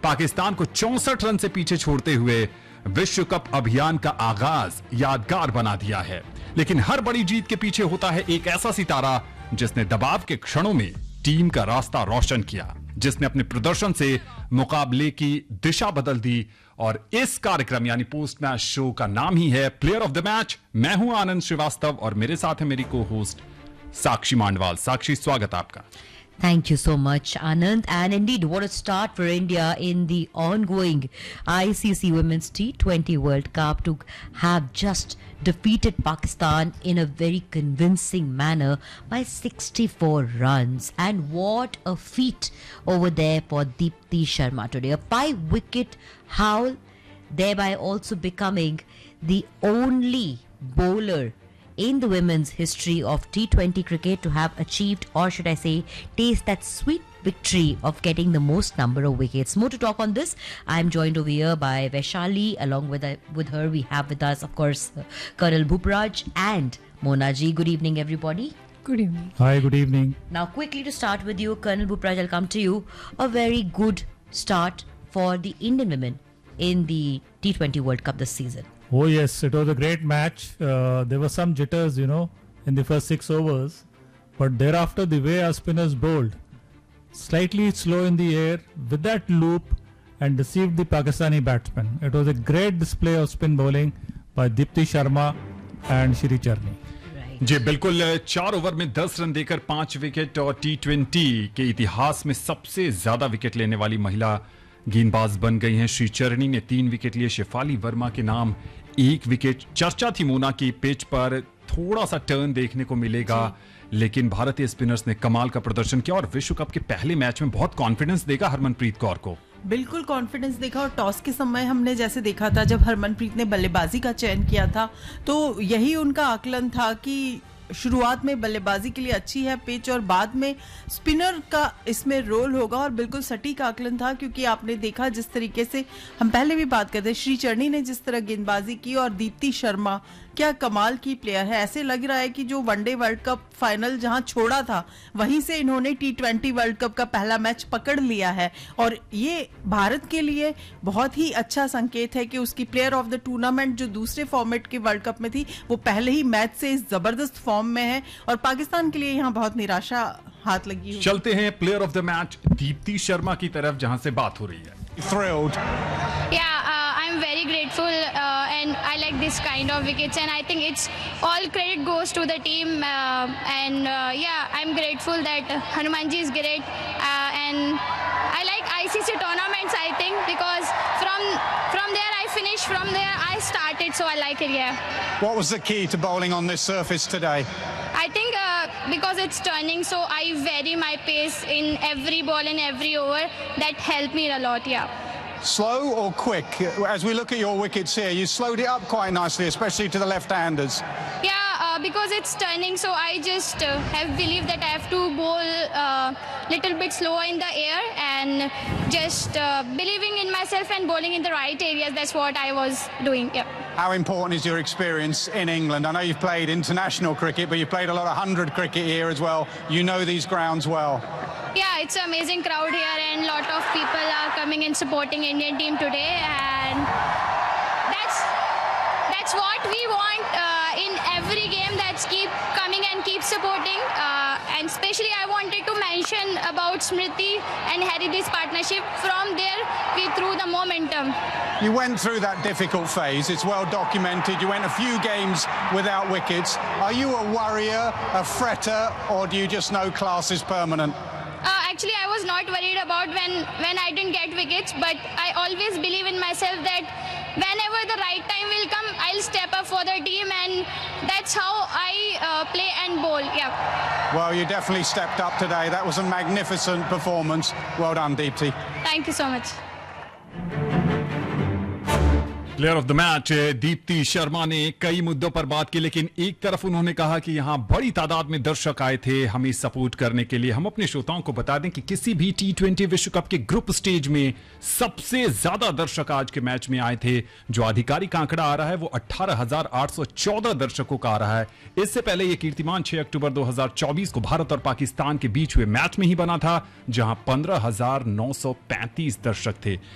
पाकिस्तान को 64 रन से पीछे छोड़ते हुए विश्व कप अभियान का आगाज यादगार बना दिया है। लेकिन हर बड़ी जीत के पीछे होता है एक ऐसा सितारा जिसने दबाव के क्षणों में टीम का रास्ता रोशन किया, जिसने अपने प्रदर्शन से मुकाबले की दिशा बदल दी। और इस कार्यक्रम यानी पोस्ट मैच शो का नाम ही है प्लेयर ऑफ द मैच। मैं हूं आनंद श्रीवास्तव और मेरे साथ है मेरी को होस्ट साक्षी मांडवाल। साक्षी, स्वागत आपका। Thank you so much, Anand. And indeed, what a start for India in the ongoing ICC Women's T20 World Cup to have just defeated Pakistan in a very convincing manner by 64 runs. And what a feat over there for Deepti Sharma today. A 5-wicket haul, thereby also becoming the only bowler in the women's history of T20 cricket to have achieved, or should I say, taste that sweet victory of getting the most number of wickets. More to talk on this. I'm joined over here by Vaishali. Along with her, we have with us, of course, Colonel Bhupraj and Mona ji. Good evening, everybody. Good evening. Hi, good evening. Now, quickly to start with you, Colonel Bhupraj, I'll come to you. A very good start for the Indian women in the T20 World Cup this season. Oh yes, it was a great match. There were some jitters, in the first 6 overs. But thereafter, the way our spinners bowled, slightly slow in the air, with that loop, and deceived the Pakistani batsmen. It was a great display of spin bowling by Deepti Sharma and Shri Charni. जी बिल्कुल, 4 over में 10 run देकर 5 wicket और T20 के इतिहास में सबसे ज्यादा wicket लेने वाली महिला गेंदबाज बन गई हैं। श्री चरनी ने 3 विकेट लिए, शेफाली वर्मा के नाम 1 विकेट। चर्चा थी मोना की पिच पर थोड़ा सा टर्न देखने को मिलेगा, लेकिन भारतीय स्पिनर्स ने कमाल का प्रदर्शन किया और विश्व कप के पहले मैच में बहुत कॉन्फिडेंस देगा हरमनप्रीत कौर को। बिल्कुल कॉन्फिडेंस देखा। और टॉस के समय हमने जैसे देखा था जब हरमनप्रीत ने बल्लेबाजी का चयन किया था, तो यही उनका आकलन था कि शुरुआत में बल्लेबाजी के लिए अच्छी है पिच और बाद में स्पिनर का इसमें रोल होगा। और बिल्कुल सटीक आकलन था, क्योंकि आपने देखा जिस तरीके से हम पहले भी बात करते, श्री चरनी ने जिस तरह गेंदबाजी की और दीप्ति शर्मा क्या कमाल की प्लेयर है। ऐसे लग रहा है कि जो वनडे वर्ल्ड कप फाइनल जहां छोड़ा था वहीं से इन्होंने T20 वर्ल्ड कप का पहला मैच पकड़ लिया है। और ये भारत के लिए बहुत ही अच्छा संकेत है कि उसकी प्लेयर ऑफ द टूर्नामेंट जो दूसरे फॉर्मेट के वर्ल्ड कप में थी, वो पहले ही मैच से इस जबरदस्त फॉर्म में है। और पाकिस्तान के लिए यहाँ बहुत निराशा हाथ लगी हुई। चलते हैं player of the match Deepti Sharma की तरफ, जहां से बात हो रही है। Thrilled. Yeah, I'm very grateful and I like this kind of wickets, and I think it's all credit goes to the team and I'm grateful that Hanumanji is great and I like ICC tournaments, I think, because from there I finished, from there I started, so I like it. Yeah. What was the key to bowling on this surface today? I think because it's turning, so I vary my pace in every ball and every over. That helped me a lot. Yeah. Slow or quick? As we look at your wickets here, you slowed it up quite nicely, especially to the left-handers. Yeah, because it's turning, so I just have believed that I have to bowl little bit slower in the air and just believing in myself and bowling in the right areas. That's what I was doing. Yeah. How important is your experience in England? I know you've played international cricket, but you've played a lot of 100 cricket here as well. You know these grounds well. Yeah, it's an amazing crowd here and a lot of people are coming and supporting Indian team today, and that's what we want in every game. That's keep coming and keep supporting, and especially I wanted to mention about Smriti and Haridi's partnership. From there we threw the momentum. You went through that difficult phase. It's well documented. You went a few games without wickets. Are you a worrier, a fretter, or do you just know class is permanent? Actually, I was not worried about when I didn't get wickets, but I always believe in myself that whenever the right time will come, I'll step up for the team, and that's how I play and bowl. Yeah. Well, you definitely stepped up today. That was a magnificent performance. Well done, Deepti. Thank you so much. Player of the match Deepti Sharma ने कई मुद्दों पर बात की, लेकिन एक तरफ उन्होंने कहा कि यहां बड़ी तादाद में दर्शक आए थे हमें सपोर्ट करने के लिए। हम अपने श्रोताओं को बता दें कि किसी भी T20 विश्व कप के ग्रुप स्टेज में सबसे ज्यादा दर्शक आज के मैच में आए थे। जो आधिकारिक आंकड़ा आ रहा है वो 18,814 दर्शकों का आ रहा है। इससे पहले यह कीर्तिमान 6 अक्टूबर 2024 को भारत और पाकिस्तान के बीच हुए मैच में ही बना था, जहां 15,935 दर्शक थे।